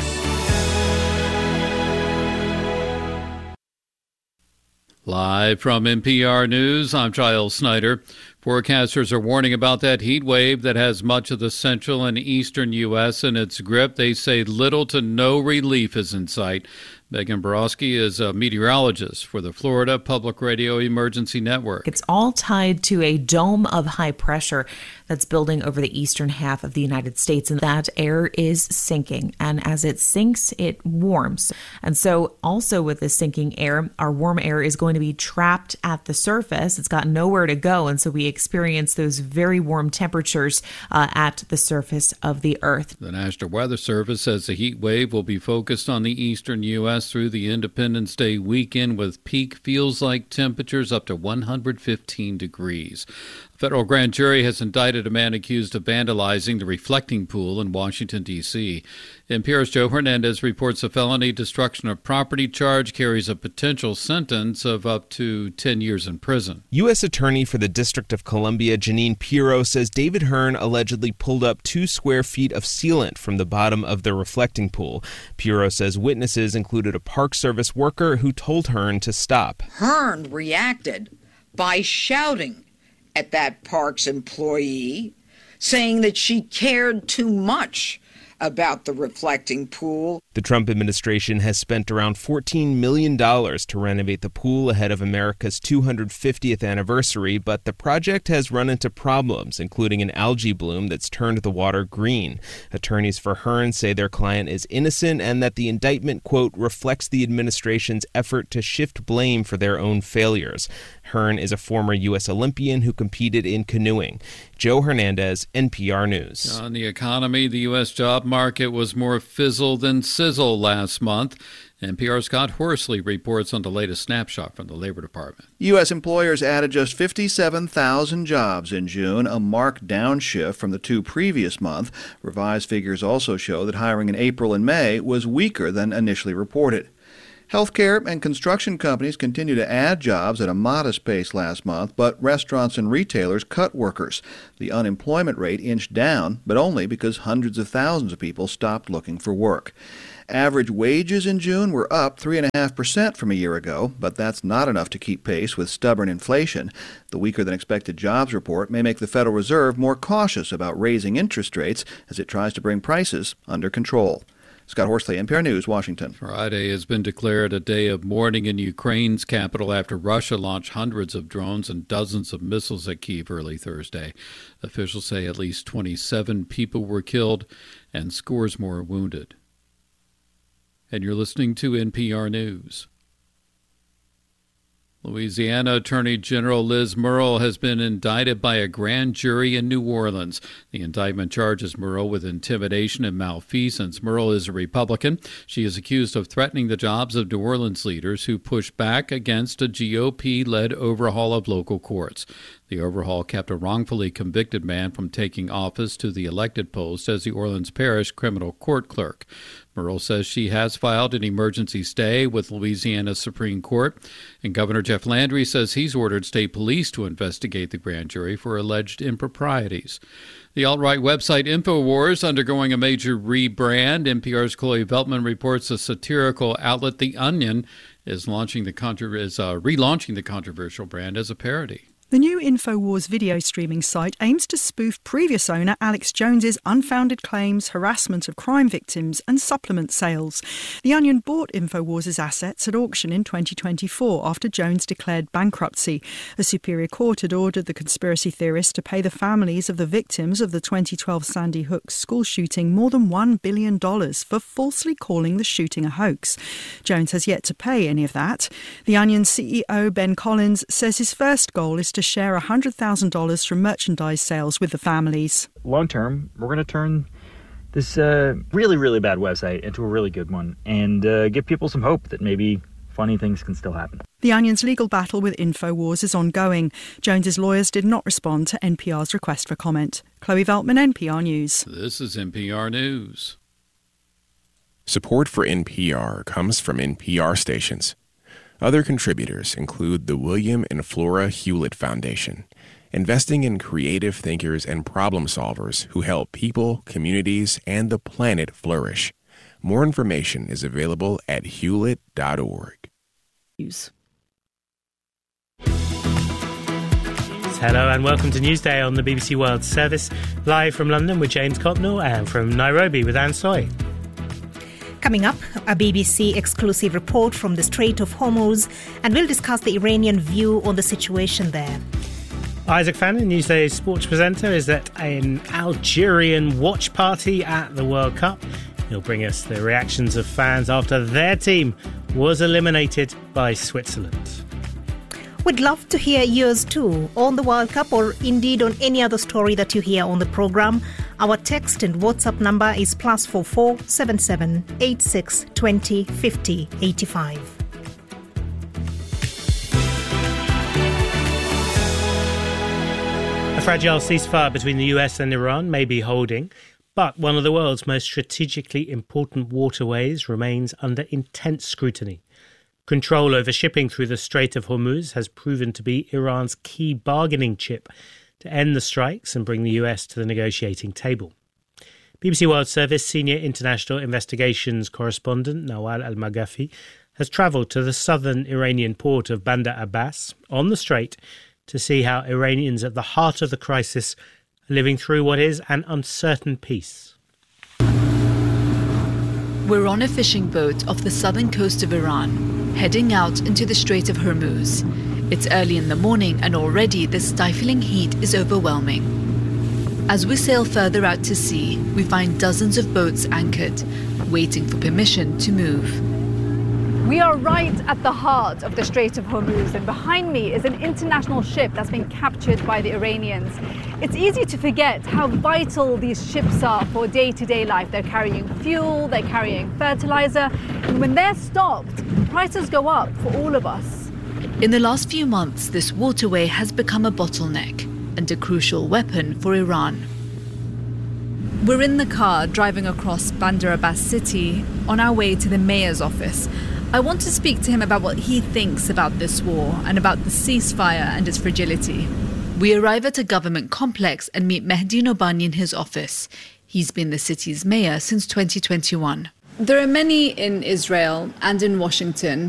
Live from N P R News, I'm Giles Snyder. Forecasters are warning about that heat wave that has much of the central and eastern U S in its grip. They say little to no relief is in sight. Megan Borowski is a meteorologist for the Florida Public Radio Emergency Network. It's all tied to a dome of high pressure that's building over the eastern half of the United States, and that air is sinking. And as it sinks, it warms. And so also with this sinking air, our warm air is going to be trapped at the surface. It's got nowhere to go, and so we experience those very warm temperatures uh, at the surface of the Earth. The National Weather Service says the heat wave will be focused on the eastern U S through the Independence Day weekend, with peak feels-like temperatures up to one hundred fifteen degrees. A federal grand jury has indicted a man accused of vandalizing the reflecting pool in Washington, D C N P R's Joe Hernandez reports a felony destruction of property charge carries a potential sentence of up to ten years in prison. U S Attorney for the District of Columbia, Janine Pirro, says David Hearn allegedly pulled up two square feet of sealant from the bottom of the reflecting pool. Pirro says witnesses included a Park Service worker who told Hearn to stop. Hearn reacted by shouting at that Parks employee, saying that she cared too much about the reflecting pool. The Trump administration has spent around fourteen million dollars to renovate the pool ahead of America's two hundred fiftieth anniversary, but the project has run into problems, including an algae bloom that's turned the water green. Attorneys for Hearn say their client is innocent and that the indictment, quote, reflects the administration's effort to shift blame for their own failures. Hearn is a former U S Olympian who competed in canoeing. Joe Hernandez, N P R News. On the economy, the U S job market was more fizzle than sizzle last month. N P R's Scott Horsley reports on the latest snapshot from the Labor Department. U S employers added just fifty-seven thousand jobs in June, a marked downshift from the two previous months. Revised figures also show that hiring in April and May was weaker than initially reported. Healthcare and construction companies continue to add jobs at a modest pace last month, but restaurants and retailers cut workers. The unemployment rate inched down, but only because hundreds of thousands of people stopped looking for work. Average wages in June were up three point five percent from a year ago, but that's not enough to keep pace with stubborn inflation. The weaker-than-expected jobs report may make the Federal Reserve more cautious about raising interest rates as it tries to bring prices under control. Scott Horsley, N P R News, Washington. Friday has been declared a day of mourning in Ukraine's capital after Russia launched hundreds of drones and dozens of missiles at Kyiv early Thursday. Officials say at least twenty-seven people were killed and scores more wounded. And you're listening to N P R News. Louisiana Attorney General Liz Murrill has been indicted by a grand jury in New Orleans. The indictment charges Murrill with intimidation and malfeasance. Murrill is a Republican. She is accused of threatening the jobs of New Orleans leaders who pushed back against a G O P-led overhaul of local courts. The overhaul kept a wrongfully convicted man from taking office to the elected post as the Orleans Parish criminal court clerk. Murrill says she has filed an emergency stay with Louisiana's Supreme Court, and Governor Jeff Landry says he's ordered state police to investigate the grand jury for alleged improprieties. The alt-right website InfoWars undergoing a major rebrand. N P R's Chloe Veltman reports the satirical outlet The Onion is launching the contra- is uh, relaunching the controversial brand as a parody. The new InfoWars video streaming site aims to spoof previous owner Alex Jones's unfounded claims, harassment of crime victims and supplement sales. The Onion bought InfoWars' assets at auction in twenty twenty-four after Jones declared bankruptcy. A superior court had ordered the conspiracy theorists to pay the families of the victims of the twenty twelve Sandy Hook school shooting more than one billion dollars for falsely calling the shooting a hoax. Jones has yet to pay any of that. The Onion C E O Ben Collins says his first goal is to to share one hundred thousand dollars from merchandise sales with the families. Long term, we're going to turn this uh, really, really bad website into a really good one and uh, give people some hope that maybe funny things can still happen. The Onion's legal battle with InfoWars is ongoing. Jones's lawyers did not respond to N P R's request for comment. Chloe Veltman, N P R News. This is N P R News. Support for N P R comes from N P R stations. Other contributors include the William and Flora Hewlett Foundation, investing in creative thinkers and problem solvers who help people, communities, and the planet flourish. More information is available at hewlett dot org. News. Hello and welcome to Newsday on the B B C World Service, live from London with James Cotnell and from Nairobi with Anne Soy. Coming up, a B B C exclusive report from the Strait of Hormuz, and we'll discuss the Iranian view on the situation there. Isaac Fannin, Newsday's sports presenter, is at an Algerian watch party at the World Cup. He'll bring us the reactions of fans after their team was eliminated by Switzerland. We'd love to hear yours too on the World Cup or indeed on any other story that you hear on the programme. Our text and WhatsApp number is plus four four seven seven eight six twenty fifty eighty five. A fragile ceasefire between the U S and Iran may be holding, but one of the world's most strategically important waterways remains under intense scrutiny. Control over shipping through the Strait of Hormuz has proven to be Iran's key bargaining chip to end the strikes and bring the U S to the negotiating table. B B C World Service senior international investigations correspondent Nawal Al-Maghafi has travelled to the southern Iranian port of Bandar Abbas on the strait to see how Iranians at the heart of the crisis are living through what is an uncertain peace. We're on a fishing boat off the southern coast of Iran, heading out into the Strait of Hormuz. It's early in the morning and already the stifling heat is overwhelming. As we sail further out to sea, we find dozens of boats anchored, waiting for permission to move. We are right at the heart of the Strait of Hormuz, and behind me is an international ship that's been captured by the Iranians. It's easy to forget how vital these ships are for day-to-day life. They're carrying fuel, they're carrying fertilizer, and when they're stopped, prices go up for all of us. In the last few months, this waterway has become a bottleneck and a crucial weapon for Iran. We're in the car driving across Bandar Abbas city on our way to the mayor's office. I want to speak to him about what he thinks about this war and about the ceasefire and its fragility. We arrive at a government complex and meet Mehdi Nobani in his office. He's been the city's mayor since twenty twenty-one. There are many in Israel and in Washington